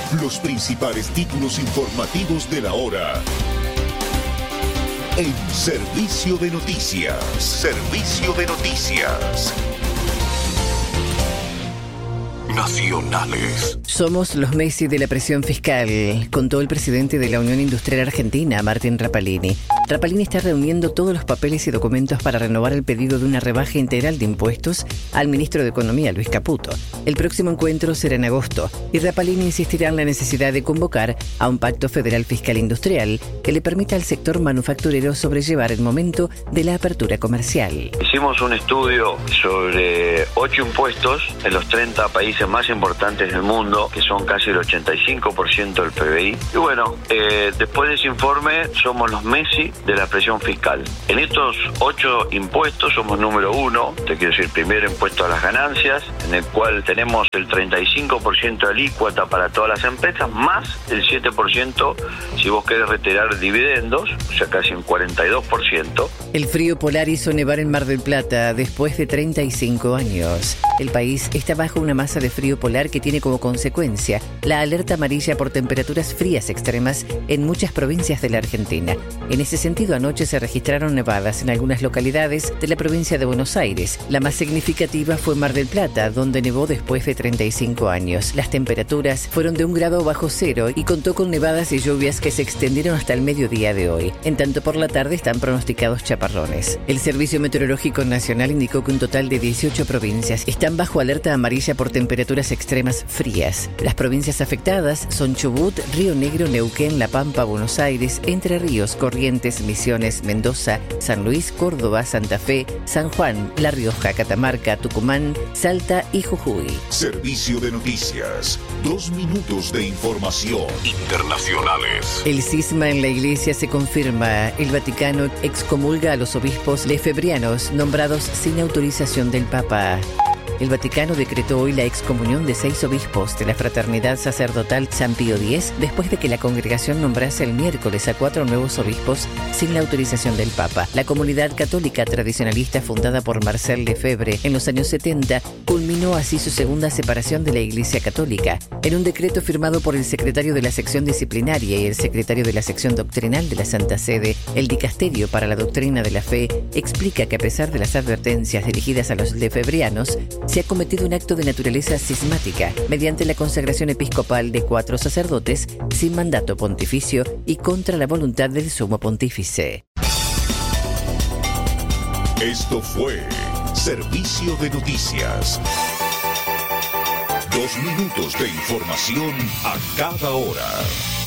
Los principales títulos informativos de la hora. En Servicio de Noticias. Servicio de Noticias. Nacionales. Somos los Messi de la presión fiscal, contó el presidente de la Unión Industrial Argentina, Martín Rapalini. Rapalini está reuniendo todos los papeles y documentos para renovar el pedido de una rebaja integral de impuestos al ministro de Economía, Luis Caputo. El próximo encuentro será en agosto y Rapalini insistirá en la necesidad de convocar a un pacto federal fiscal industrial que le permita al sector manufacturero sobrellevar el momento de la apertura comercial. Hicimos un estudio sobre 8 impuestos en los 30 países más importantes del mundo, que son casi el 85% del PBI. Y bueno, después de ese informe somos los Messi de la presión fiscal. En estos 8 impuestos somos número 1, te quiero decir, primero impuesto a las ganancias, en el cual tenemos el 35% de alícuota para todas las empresas, más el 7% si vos querés retirar dividendos, o sea, casi un 42%. El frío polar hizo nevar en Mar del Plata después de 35 años. El país está bajo una masa de frío polar que tiene como consecuencia la alerta amarilla por temperaturas frías extremas en muchas provincias de la Argentina. En ese sentido, anoche se registraron nevadas en algunas localidades de la provincia de Buenos Aires. La más significativa fue Mar del Plata, donde nevó después de 35 años. Las temperaturas fueron de 1 grado bajo cero y contó con nevadas y lluvias que se extendieron hasta el mediodía de hoy. En tanto, por la tarde están pronosticados chaparrones. El Servicio Meteorológico Nacional indicó que un total de 18 provincias están bajo alerta amarilla por temperaturas extremas frías. Las provincias afectadas son Chubut, Río Negro, Neuquén, La Pampa, Buenos Aires, Entre Ríos, Corrientes, Misiones, Mendoza, San Luis, Córdoba, Santa Fe, San Juan, La Rioja, Catamarca, Tucumán, Salta y Jujuy. Servicio de Noticias. 2 minutos de información. Internacionales. El cisma en la Iglesia se confirma. El Vaticano excomulga a los obispos lefebrianos nombrados sin autorización del Papa. El Vaticano decretó hoy la excomunión de 6 obispos de la Fraternidad Sacerdotal San Pío X después de que la congregación nombrase el miércoles a 4 nuevos obispos sin la autorización del Papa. La comunidad católica tradicionalista fundada por Marcel Lefebvre en los años 70 culminó así su segunda separación de la Iglesia Católica. En un decreto firmado por el secretario de la sección disciplinaria y el secretario de la sección doctrinal de la Santa Sede, el Dicasterio para la Doctrina de la Fe explica que a pesar de las advertencias dirigidas a los lefebrianos, se ha cometido un acto de naturaleza cismática mediante la consagración episcopal de 4 sacerdotes sin mandato pontificio y contra la voluntad del sumo pontífice. Esto fue Servicio de Noticias. 2 minutos de información a cada hora.